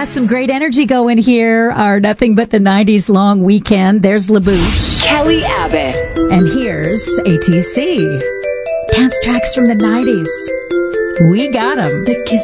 got some great energy going here. Our Nothing But the 90s long weekend. There's LaBouche. Kelly Abbott. And here's ATC. Dance tracks from the 90s. We got 'em.